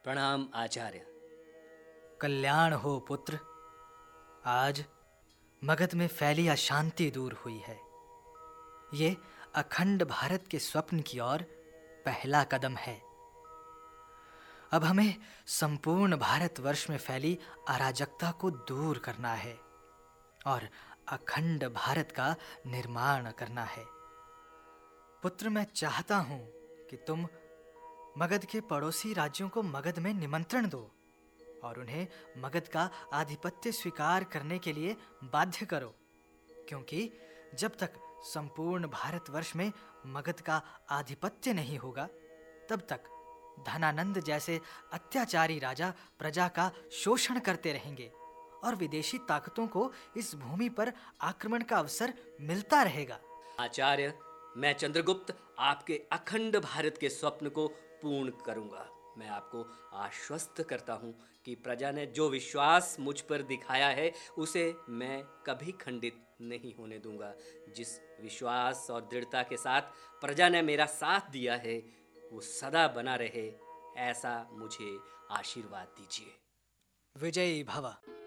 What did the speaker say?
प्रणाम आचार्य। कल्याण हो पुत्र। आज मगध में फैली अशांति दूर हुई है। ये अखंड भारत के स्वप्न की ओर पहला कदम है। अब हमें संपूर्ण भारतवर्ष में फैली अराजकता को दूर करना है और अखंड भारत का निर्माण करना है। पुत्र, मैं चाहता हूं कि तुम मगध के पड़ोसी राज्यों को मगध में निमंत्रण दो और उन्हें मगध का आधिपत्य स्वीकार करने के लिए बाध्य करो, क्योंकि जब तक संपूर्ण भारतवर्ष में मगध का आधिपत्य नहीं होगा, तब तक धनानंद जैसे अत्याचारी राजा प्रजा का शोषण करते रहेंगे और विदेशी ताकतों को इस भूमि पर आक्रमण का अवसर मिलता रहेगा। आचार्य, मैं चंद्रगुप्त आपके अखंड भारत के स्वप्न को पूर्ण करूंगा। मैं आपको आश्वस्त करता हूं कि प्रजा ने जो विश्वास मुझ पर दिखाया है उसे मैं कभी खंडित नहीं होने दूंगा। जिस विश्वास और दृढ़ता के साथ प्रजा ने मेरा साथ दिया है वो सदा बना रहे, ऐसा मुझे आशीर्वाद दीजिए। विजयी भव।